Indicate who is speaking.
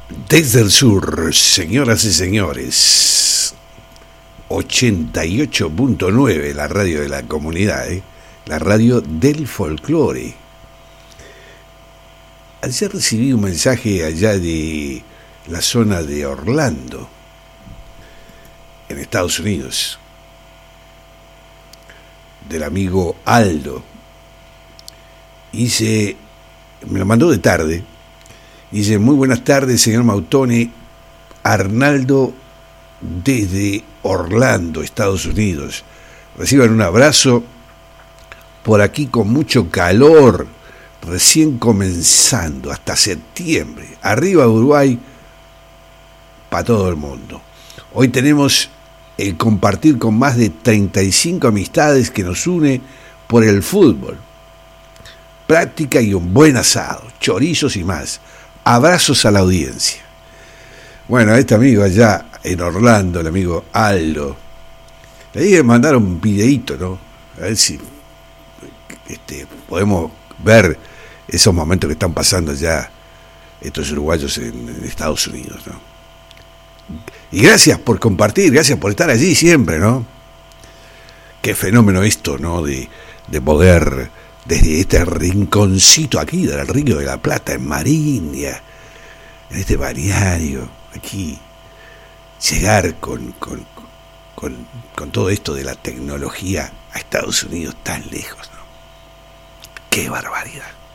Speaker 1: Desde el sur, señoras y señores, 88.9, la radio de la comunidad, la radio del folclore. Ayer recibí un mensaje allá de la zona de Orlando, en Estados Unidos, del amigo Aldo. Me lo mandó de tarde. Dice: muy buenas tardes, señor Mautone. Arnaldo desde Orlando, Estados Unidos. Reciban un abrazo. Por aquí con mucho calor, recién comenzando, hasta septiembre. Arriba Uruguay, para todo el mundo. Hoy tenemos el compartir con más de 35 amistades que nos une por el fútbol. Práctica y un buen asado, chorizos y más. Abrazos a la audiencia. Bueno, a este amigo allá en Orlando, el amigo Aldo, le dije que mandara un videíto, ¿no? A ver si podemos ver esos momentos que están pasando allá estos uruguayos en Estados Unidos, ¿no? Y gracias por compartir, gracias por estar allí siempre, ¿no? Qué fenómeno esto, ¿no? De poder, desde este rinconcito aquí del Río de la Plata, en Marindia, en este balneario, aquí, llegar con todo esto de la tecnología a Estados Unidos tan lejos, ¿no? ¡Qué barbaridad!